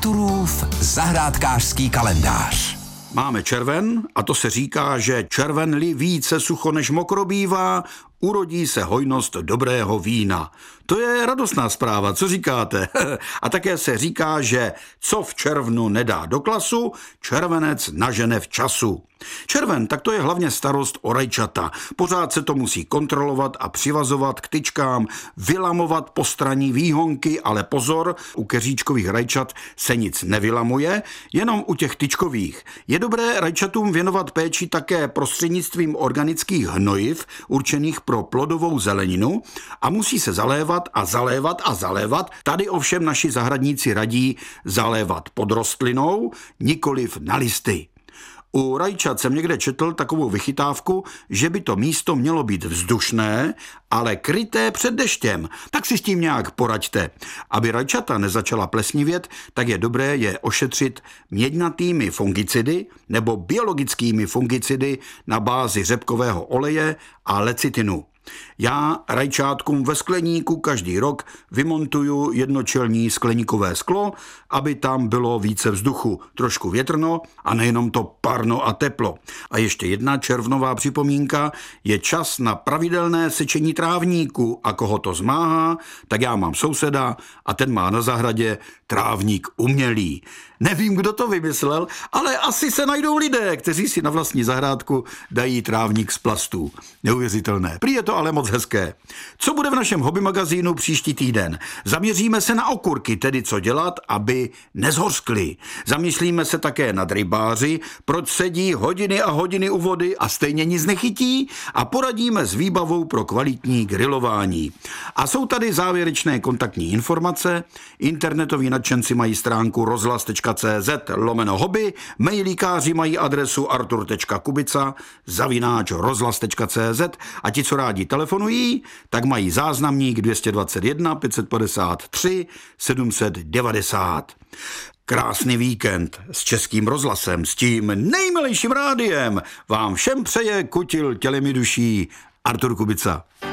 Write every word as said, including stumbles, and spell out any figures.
Arturův zahrádkářský kalendář. Máme červen a to se říká, že červen-li více sucho než mokro bývá, urodí se hojnost dobrého vína. To je radostná zpráva, co říkáte? A také se říká, že co v červnu nedá do klasu, červenec nažene v času. Červen, tak to je hlavně starost o rajčata. Pořád se to musí kontrolovat a přivazovat k tyčkám, vylamovat postraní výhonky, ale pozor, u keříčkových rajčat se nic nevylamuje, jenom u těch tyčkových. Je dobré rajčatům věnovat péči také prostřednictvím organických hnojiv, určených pro plodovou zeleninu, a musí se zalévat a zalévat a zalévat. Tady ovšem naši zahradníci radí zalévat pod rostlinou, nikoliv na listy. U rajčat jsem někde četl takovou vychytávku, že by to místo mělo být vzdušné, ale kryté před deštěm. Tak si s tím nějak poraďte. Aby rajčata nezačala plesnivět, tak je dobré je ošetřit měďnatými fungicidy nebo biologickými fungicidy na bázi řepkového oleje a lecitinu. Já rajčátkům ve skleníku každý rok vymontuju jednočelní skleníkové sklo, aby tam bylo více vzduchu, trošku větrno a nejenom to parno a teplo. A ještě jedna červnová připomínka, je čas na pravidelné sečení trávníku, a koho to zmáhá, tak já mám souseda a ten má na zahradě trávník umělý. Nevím, kdo to vymyslel, ale asi se najdou lidé, kteří si na vlastní zahrádku dají trávník z plastů. Neuvěřitelné. Prý je to ale moc hezké. Co bude v našem hobby magazínu příští týden? Zaměříme se na okurky, tedy co dělat, aby nezhořkly. Zamyslíme se také nad rybáři, proč sedí hodiny a hodiny u vody a stejně nic nechytí, a poradíme s výbavou pro kvalitní grilování. A jsou tady závěrečné kontaktní informace. Internetoví nadšenci mají stránku rozhlas tečka cé zet lomeno hobby, mailíkáři mají adresu artur tečka kubica zavináč rozhlas tečka cé zet a ti, co rádi telefonují, tak mají záznamník dvě stě dvacet jedna pět set padesát tři sedm set devadesát. Krásný víkend s Českým rozhlasem, s tím nejmilejším rádiem vám všem přeje kutil tělem i duší Artur Kubica.